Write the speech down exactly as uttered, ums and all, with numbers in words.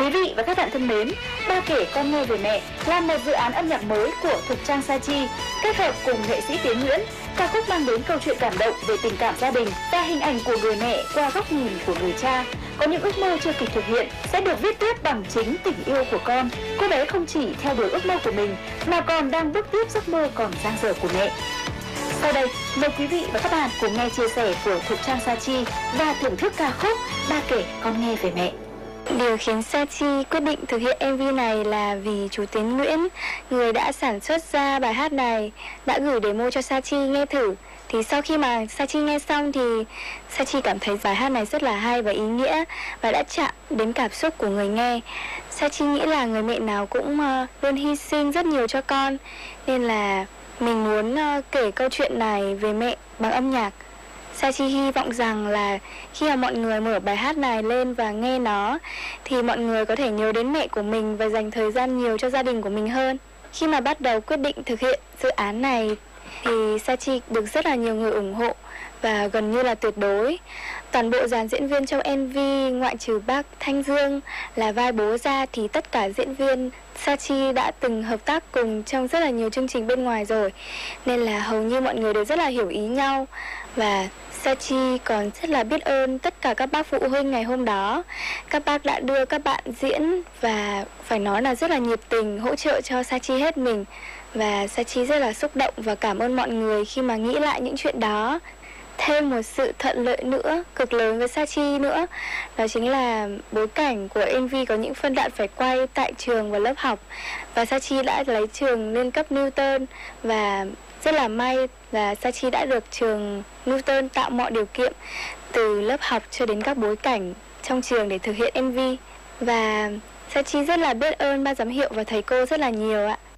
Quý vị và các bạn thân mến, Ba kể con nghe về mẹ là một dự án âm nhạc mới của Thục Trang Sachi kết hợp cùng nghệ sĩ Tiến Nguyễn. Ca khúc mang đến câu chuyện cảm động về tình cảm gia đình và hình ảnh của người mẹ qua góc nhìn của người cha. Có những ước mơ chưa kịp thực hiện sẽ được viết tiếp bằng chính tình yêu của con. Cô bé không chỉ theo đuổi ước mơ của mình mà còn đang bước tiếp giấc mơ còn dang dở của mẹ. Sau đây, mời quý vị và các bạn cùng nghe chia sẻ của Thục Trang Sachi và thưởng thức ca khúc Ba kể con nghe về mẹ. Điều khiến Sachi quyết định thực hiện em vê này là vì chú Tiến Nguyễn, người đã sản xuất ra bài hát này, đã gửi demo cho Sachi nghe thử. Thì sau khi mà Sachi nghe xong thì Sachi cảm thấy bài hát này rất là hay và ý nghĩa và đã chạm đến cảm xúc của người nghe. Sachi nghĩ là người mẹ nào cũng uh, luôn hy sinh rất nhiều cho con, nên là mình muốn uh, kể câu chuyện này về mẹ bằng âm nhạc. Sachi hy vọng rằng là khi mà mọi người mở bài hát này lên và nghe nó thì mọi người có thể nhớ đến mẹ của mình và dành thời gian nhiều cho gia đình của mình hơn. Khi mà bắt đầu quyết định thực hiện dự án này thì Sachi được rất là nhiều người ủng hộ và gần như là tuyệt đối. Toàn bộ dàn diễn viên trong em vê ngoại trừ bác Thanh Dương là vai bố ra thì tất cả diễn viên Sachi đã từng hợp tác cùng trong rất là nhiều chương trình bên ngoài rồi, nên là hầu như mọi người đều rất là hiểu ý nhau. Và Sachi còn rất là biết ơn tất cả các bác phụ huynh ngày hôm đó. Các bác đã đưa các bạn diễn và phải nói là rất là nhiệt tình hỗ trợ cho Sachi hết mình. Và Sachi rất là xúc động và cảm ơn mọi người khi mà nghĩ lại những chuyện đó. Thêm một sự thuận lợi nữa, cực lớn với Sachi nữa, đó chính là bối cảnh của em vê có những phân đoạn phải quay tại trường và lớp học. Và Sachi đã lấy trường lên cấp Newton và rất là may là Sachi đã được trường Newton tạo mọi điều kiện từ lớp học cho đến các bối cảnh trong trường để thực hiện em vê. Và Sachi rất là biết ơn ban giám hiệu và thầy cô rất là nhiều ạ.